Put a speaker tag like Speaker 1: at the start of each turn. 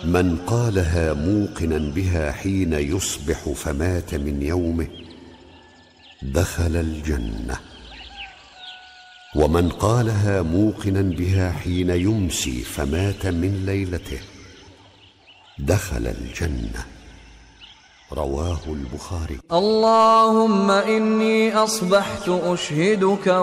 Speaker 1: من قالها موقنا بها حين يصبح فمات من يومه دخل الجنة، ومن قالها موقنا بها حين يمسي فمات من ليلته دخل الجنة. رواه البخاري.
Speaker 2: اللهم إني أصبحت أشهدك